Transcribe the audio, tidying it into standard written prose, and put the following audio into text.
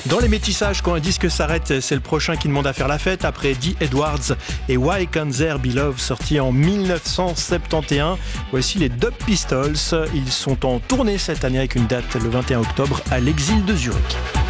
Dans les métissages, quand un disque s'arrête, c'est le prochain qui demande à faire la fête. Après Dee Edwards et Why Can't There Be Love, sorti en 1971, voici les Dub Pistols. Ils sont en tournée cette année avec une date le 21 octobre à l'Exil de Zurich.